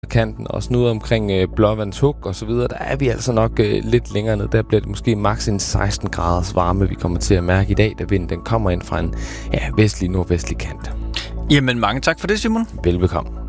kanten, også nu omkring Blåvandshuk og så videre, der er vi altså nok lidt længere ned. Der bliver det måske maks en 16 graders varme, vi kommer til at mærke i dag, da vinden den kommer ind fra en vestlig-nordvestlig kant. Jamen, mange tak for det, Simon. Velbekomme.